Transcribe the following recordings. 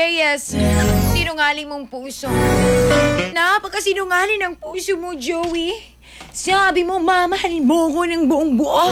Reyes, sinungaling mong puso. Napakasinungaling ng puso mo, Joey. Sabi mo, mamahalin mo ko ng buong buo.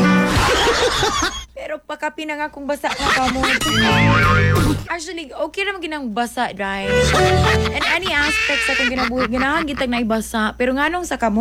Pero pinangakong basa ka mo. Actually, okay naman ginang basa, right? And any aspects sa kung ginabuhi, ginahan kitag na ibasa. Pero nga nung sa kamo.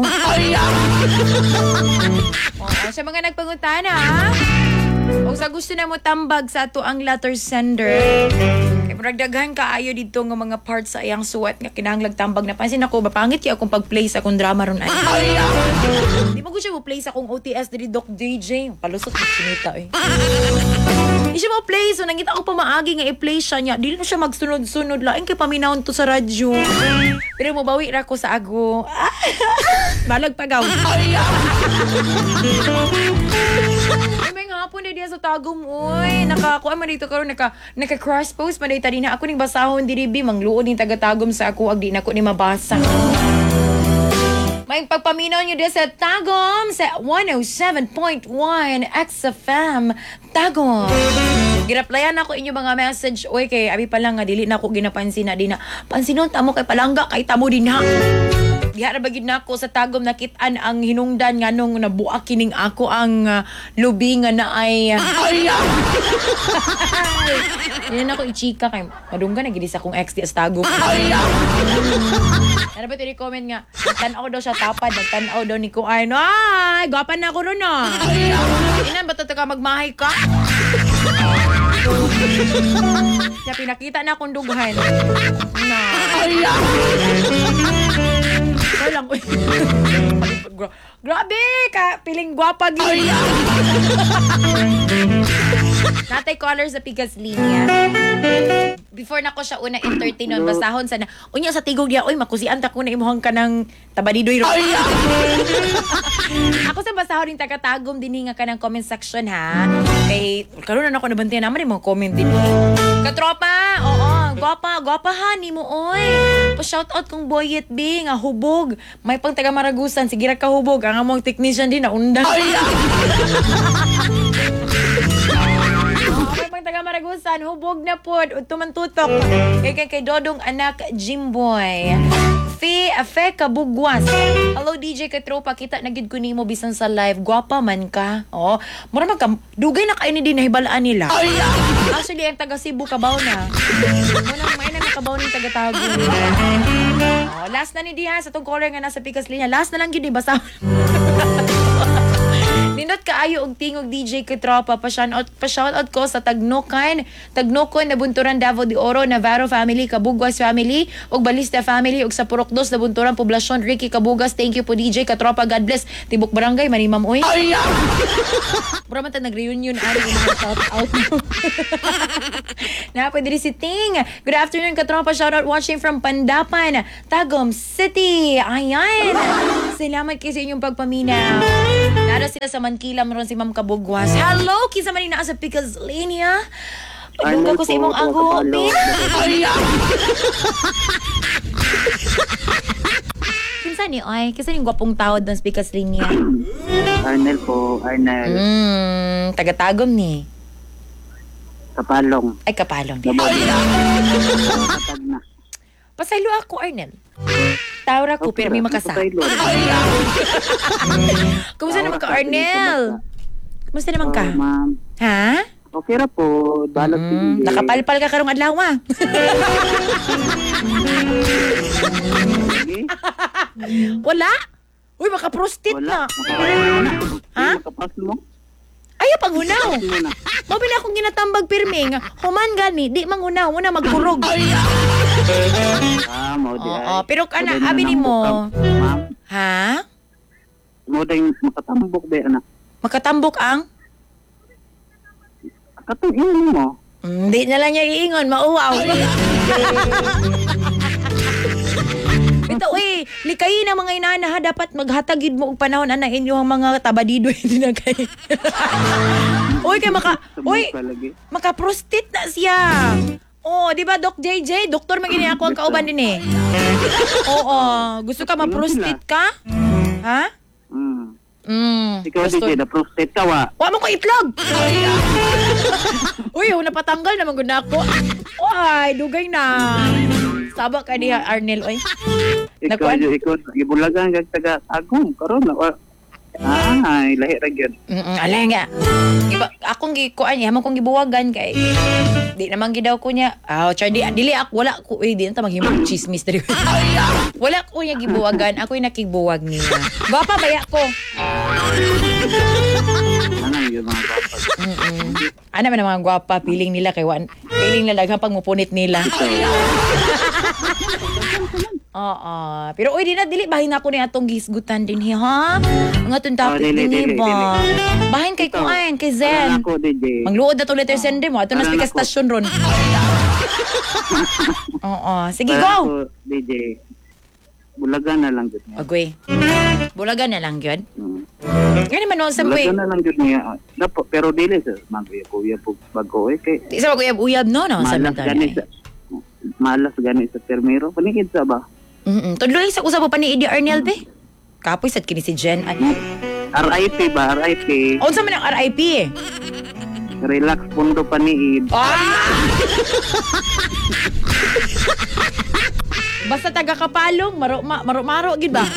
Sa mga nagpangutana, o sa gusto na mo tambag sa ato ang letter sender, kaya paragdaghan kaayo dito ng mga parts sa iyang suwat nga kinahanglag tambag na pansin ako, mapangit kaya akong pag-play sa akong drama ron. Di mo ko siya mo play sa akong OTS diri Doc DJ. Palusot mo sinita eh. Di siya mo play, so nangita ko pa maagi nga i-play siya niya. Di na siya magsunod-sunod laing kay paminahon to sa radyo. Pero mabawi ra ko sa ago. Balag pagaw. May hapon na diya sa tagom, oy. Nakakuha man dito karon naka-cross post man dito din na ako ning basahon diri bi mangluod ning taga-tagom sa ako ag di na ko ni mabasa. May pagpaminaw nyo din sa Tagom sa 107.1 XFM Tagom. Giraplayan ako inyo mga message. Oy, kay abi pa lang nga dili na ako ginapansin na di na. Pansinon tamo kay palangga kay tamo din ha. Diha ra bagid nako sa Tagom nakit-an ang hinungdan nganong nabuak kining ako ang lubi nga na ay Hindi na ako i-chika kay madunggan na gid sa akong ex di sa Tagom. Ano ba ito comment nga? Nagtanaw daw siya tapad. Nagtanaw daw ni ko ay gwapan na ako ron Inan ba ito ka magmahay ka? Kaya pinakita na akong dughan. Walang grabe ka! Piling gwapa gini. Natay colors sa Pigas Linya. Before na ko siya una entertain nun, basahon sana. Unya sa tigog ya, oy, makusian ta ko na imuhang ka ng tabadidoy ro. Ako sa basahon rin taga-tagom din nga ka ng comment section ha. Kay, karoon na ako nabantayan naman yung mga comment din. Katropa, oo, gwapa ha, ni mo, oy. Pa-shoutout kong Boyet B, nga hubog. May pang taga-Maragusan, sige ra ka hubog. Ang among technician din, naunda. Taga-Maragusan, hubog na pod, tumantutok. Kay Dodong anak Jimboy. Fe Kabugwas. Hello DJ Katropa, kita nagid ko nimo bisan sa live. Gwapa man ka. Oh, mura man ka dugay na kayo ni din nahibalaan nila. Actually ang taga Cebu kabaw na. Muna may na kabaw ni taga Tago. Oh, last na ni diha sa tong caller nga nasa Pikas Linya. Last na lang gyud basa. Nindot kaayo og tingog DJ Katropa, pa-shoutout ko sa Tagnokon na Bunturan Davao de Oro, Navarro family, Kabugwas family, ug Balista family, ug sa Purokdos na Bunturan Poblasyon, Ricky Kabugas. Thank you po DJ Katropa, God bless. Tibok Barangay Manimam oy. Pura man ta nag-reunion ani mga shout-out mo. Na pwede si Ting. Good afternoon Katropa, shoutout watching from Pandapan, Tagum City. Ayan. Salamat kayo sa inyong pagpaminaw. Nara sila sa Mankila, meron si Ma'am Kabugwas. Hello, kinsa man na sa Pickles Linya. Pagdungga ko sa imong ago. Kinsa ni oy? Kinsa ning gwapong tawad ng Pickles Linya? Arnel po, Arnel. Taga-Tagom ni. Kapalong. Ay, Kapalong. Pasaylo ako, Arnel. Tawra ko, pero may makasa. Kumusta naman ka, Arnel? Kumusta naman ka? Ma'am. Ha? Okay ra po. Nakapalpal ka karong adlaw, ha? Wala? Uy, makaprostit na. Ha? Ayaw panghunaw. Mabi na akong ginatambag pirming. Human gani, di manghunaw. Muna magkurog. Mau di ay. Pero kana, abi ni mo. Ha? Mo day makatambok ba anak? Makatambok ang? Katong mo. Hindi na lang niya iingon, mauwaw. Ito, uy, likayin ang mga inana ha, dapat maghatagid mo og panahon ana inyong mga tabadido hindi na kay. Uy, kay maka-prostate na siya. Oh, di ba Doc JJ? Doktor magini ako ang kauban din eh. Oo, gusto ka ma-prostate ka? Ha? Ikaw, gusto- DJ, na-prostate ka, wa? Wa mo ko itlog. Uy, napatanggal naman gud ako. Ay, dugay na. Saba ka diha Arnel oy. Ikaw, Nakuan? ikaw, gibulagan kag taga Tagum, karon na. Ay, lahi ra gyud. Alay nga. Akong gikuan niya, kong gibuwagan kay di naman gidaw ko niya. Char dili ako wala ko di na ta maghimo chismis diri. Wala ko niya gibuwagan, ako yung nakigbuwag niya. Gwapa baya ko. Ano yung mga bata? Ano man ang mga gwapa feeling nila kay feeling nila daghang pagmupunit nila. Oo. Pero oy di na dili bahin ako ni atong gisgutan din ha. Ang atong topic dili, din dili, ba. Bahin kay Ikaw, kuan kay Parang Zen. ako, DJ. Mangluod na to letter sender mo. Ato na Parang sa ako. stasyon ron. Oo. Sige, Parang go! ako, DJ. Bulagan na lang gyud. Agoy. Bulagan na lang yun. Yan naman noon sa Bulagan na lang gyud niya. Dapo, pero dili sa kuya po bago kay Di sa mag-uyab-uyab no? No, sa malas mental gani sa malas gani sa termero. Panikid sa ba? Tudloy sa usap pa ni Eddie Arnel be. Kapoy sad kini si Jen. Ay, RIP ba? RIP. unsa man ang RIP eh? Relax pundo paniid. Basta taga Kapalong, maro gid ba?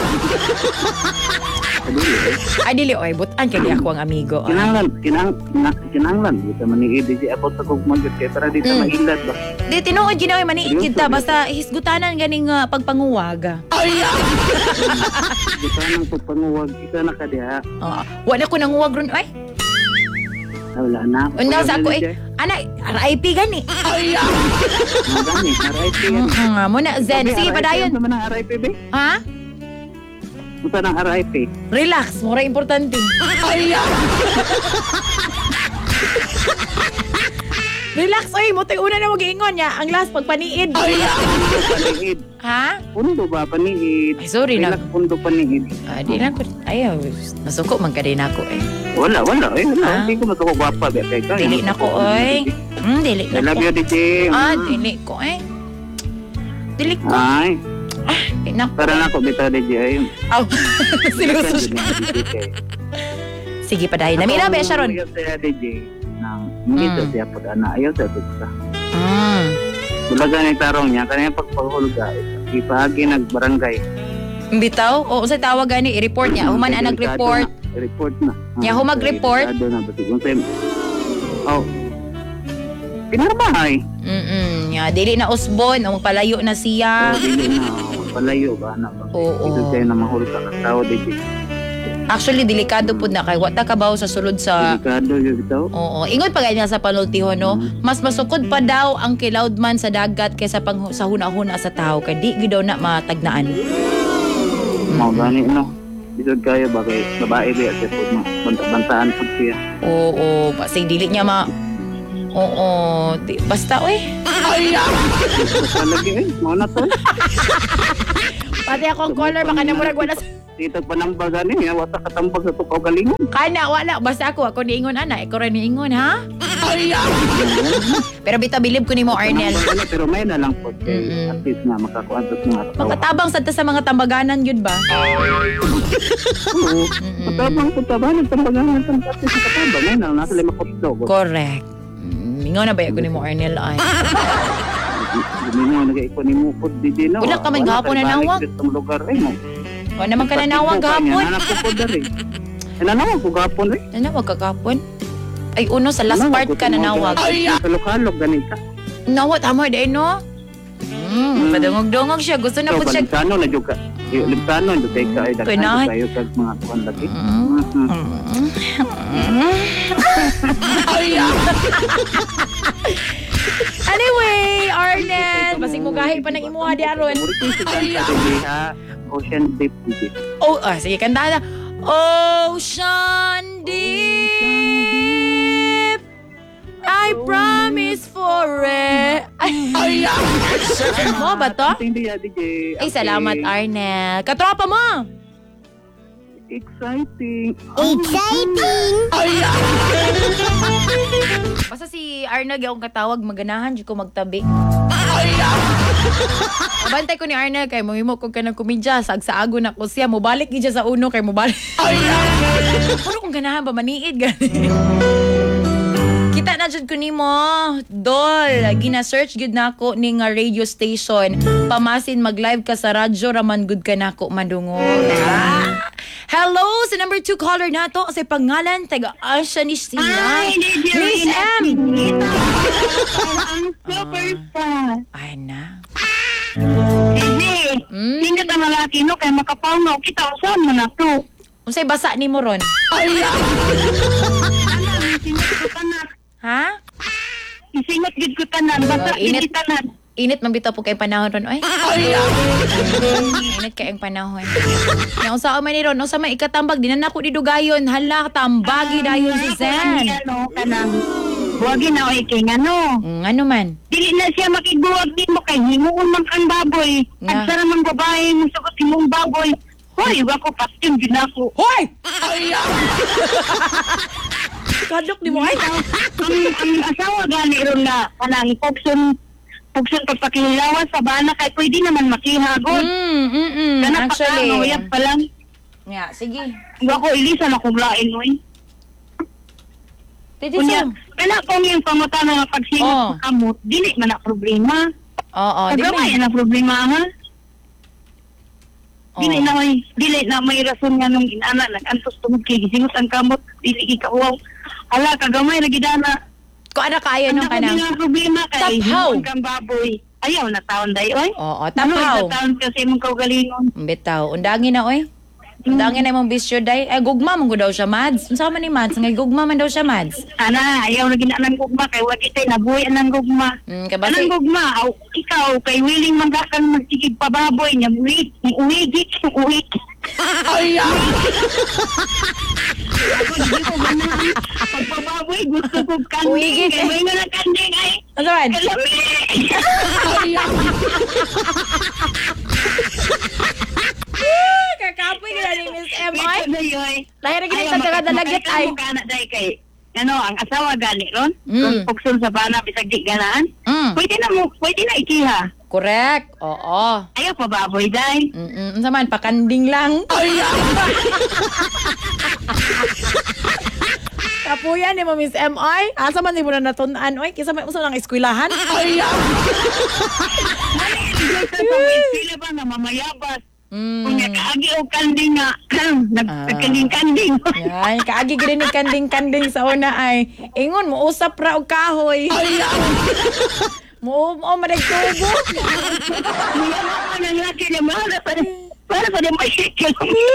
Ay dili oy, butan kay di ako ang amigo. Kinanglan dito maniid di abot sa kog magyud kay para dito mailad ba. Di tinuod ginawa maniid kita basta hisgutanan ganing pagpanguwag. Dito nang pagpanguwag kita na kadiha. Wala ko nanguwag ron ay. Wala na. Una sa ako eh. Ana, RIP gani. Gani, RIP yan. Muna Zen, sige padayon. Ano man ang RIP be? Ha? Unsa nang RIP? Relax, mura importante. Relax, oy, mo tayo una na mag-iingon niya. Ang last, pagpaniid. Paniid. Ha? Pundo ba paniid? Ay, sorry na. Relax pundo paniid. Di lang ko. Ayaw, masuko man ka din ako eh. Wala. Ah. Hindi ko matuko gwapa be kay ka. Dili na ko, oy. Dili I na love ko. you, DJ. Dili ko eh. Dili ko. Ay, Dili na ko. para na ako bitaw, DJ. Ay, Aw, sinuso siya. Sige pa dahil. Namira ba siya ron? Ayaw siya, DJ. Nang hindi siya po na. Ayaw siya po sa. Bulaga ni tarong niya. Kanya pagpahuluga. Ipahagi nagbarangay. Bitaw? O, sa tawag gani, i-report niya. Human ang nag-report. Report na. Ya, ho mag-report? Delikado na. Basta kung sa'yo. Oh. Pinarbahay. Ya, dili na usbon. O, palayo na siya. Dili na. Palayo ba? Ano ba? Oo. Ito sa'yo na mahulog ka. Tao, DJ. Actually, delikado po na kay wata ka ba sa sulod sa... Delikado yung ito. Oo. Ingon pa ganyan sa panultiho, no? Mas masukod pa daw ang kilaud man sa dagat kaysa sa huna-huna sa tao. Kaya di daw na matagnaan. Mau gani, no? Isod kayo ba kay babae ba? Kasi po, banta-bantaan po siya. Oo. Kasi dili niya Oo. Basta, oy. Basta lagi eh. Mau na to. Pati akong color, baka namurag wala sa... Dito pa nang baga niya. Wata katambag sa tukaw galingon. Kana, wala. Basta ako niingon, ana. Ikaw rin niingon, ha? Pero bita-bilib ko ni mo, Arnel. Pero may na lang po. At least nga makakuha sa mga tao. Makatabang sa mga tambaganan, yun ba? Oo. Matabang po taba. Nagtambagan ng pati sa katabang. May na. Nasa 5 kutlo. Correct. Ingon na ba ko ni mo, Arnel, ay? Hindi mo nag-iikon ni Mupod. Di na. Wala ka may gahapon na nawag. Sa lugar ay mo. O naman ka nanawag gahapon. Nanawag ko po dari. Nanawag ko gahapon eh. Nanawag ka gahapon? Ay, uno, sa last part ka nanawag. Sa lokalog, ganita. Nawat, amor, day, no? Padungog-dungog siya. Gusto na po siya. Limpano na juga. Limpano, dutay ka ay Pinahan. tayo kag mga kuwan lagi. Anyway, Arnel, basig mo gahi pa ng imuha di aron. Ocean Deep. Oh, sige, kanta na. Ocean deep, I promise forever. Ay, mo ba to? Hindi ya, DJ. Ay, salamat, Arnel. Katropa mo. Exciting. Exciting! Basta si Arnag akong katawag, maganahan di ko magtabi. Abantay ko ni Arnag kay mamimo ko ka ng komedya, sagsaago na ko siya, mobalik gid siya sa uno kay mobalik. Puro kong ganahan ba maniid gani. Kita na jud ko nimo, Dol. Gina-search gid nako ning radio station. Pamasin mag-live ka sa radyo raman gud ka nako madungog. Hello sa number 2 caller nato sa pangalan taga Asya ni Sina. Hi, DJ Miss M. Ang superstar. Ay na. DJ, hindi ka malaki no, kaya makapawnaw kita usan mo na to. Unsay basa nimo ron? Isingot ko tanan. Ha? Isingot gid ko tanan. Basta Init. hindi tanan. Init man bitaw po kay panahon ron oy. Init kay ang panahon. Nya unsa man ni ron, unsa man ikatambag dinan nako di dugayon. Hala tambagi dayon si Zen. Ano, kanang buwagin na o ikay nga no. Ano man? Dili na siya makiguwag din mo kay himuon man kang baboy. Nga. At sa namang babae mo sugot himong baboy. Hoy, wako pastim din ako. Hoy! Kadlok ni mo ay. Ang asawa gani ron na kanang pugson pagpakilawan sa bana kay pwede naman makihagod. Kana Actually. uyab pa lang. Yeah, sige. Wako ilisan akong lain oy. Titi Kunya, Sam. kana kung yung pangutana nga pagsingot Oh. sa kamot, dili man na problema. Oo, di Pagkamay man. na problema ha. Dili Oo. na may rason nga nung inana nag-antos tungod kay gisingot ang kamot, dili ikawaw. Hala kagamay lagi dana. Kung ano kaya nung kanang. Ang problema kay Taphaw. himuon kang baboy. Ayaw na taon day oy. Oo, Ano tapaw. na taon kasi mong kaugalingon. Bitaw, undangin na oy. Undangin na imong bisyo day. Ay gugma man gud daw siya, Mads. Unsa man ni Mads? Ngay gugma man daw siya, Mads. Ana, ayaw na ginaanan gugma kay wag itay nabuhi anang gugma. Kay basi. Anang gugma, ikaw kay willing man ka kang magsigig pababoy niya, uwigit. Ako di ko ganahan. Pagpababoy, gusto ko Uwigit, kanding. Kaya may nga kanding ay. Unsa man? Kalami. Kakapoy ka ni Miss M oy. Ito na yoy. Lahir gid sa taga-dalagat ay. Makaitamo ka na day kay. Ano, ang asawa gani ron? Mm. Kung pugson sa bana, bisag di ganaan. Mm. Pwede na ikiha. Correct. Oo. Ayaw pa baboy day. Unsa man pakanding lang. Kapuyan ni mo Miss M oy. Asa man ni mo na natun-an oy? Kisa may usa lang eskwelahan. Sila ba na mamayabas? Kung kaagi o kanding nga, nagkanding-kanding. Yan, kaagi gid ni kanding-kanding sa una ay. Ingon mo usap ra og kahoy. Mo madagtubo. Niya naman ang laki na para pa na masikil.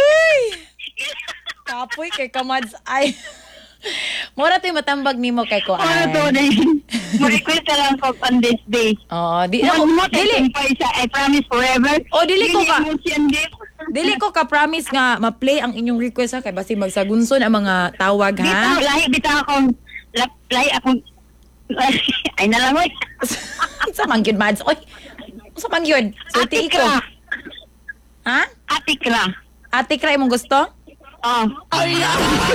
Kapoy kay kamads ay. Mura to yung matambag nimo kay ko Para ay. to na yun. Ma-request na lang ko on this day. Oo, di Huwag mo dili. tayo sa I promise forever. Oh, dili ko ka. Emotion din. Dili ko ka promise nga ma-play ang inyong request ha kay basi magsagunson ang mga tawag ha. Bitaw akong, lahi akong, ay nalangoy. Sa mangyod mads. Oy. Sa mangyod. Sulti iko. Ha? Atikra. Ate Kra imong gusto? Oh.